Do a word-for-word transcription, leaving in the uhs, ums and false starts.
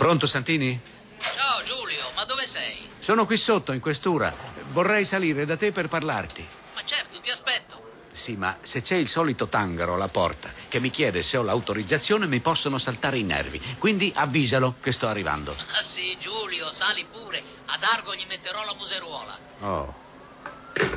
Pronto, Santini? Ciao Giulio, ma dove sei? Sono qui sotto, in questura. Vorrei salire da te per parlarti. Ma certo, ti aspetto. Sì, ma se c'è il solito tangaro alla porta che mi chiede se ho l'autorizzazione, mi possono saltare i nervi. Quindi avvisalo che sto arrivando. Ah sì, Giulio, sali pure. Ad Argo gli metterò la museruola. Oh.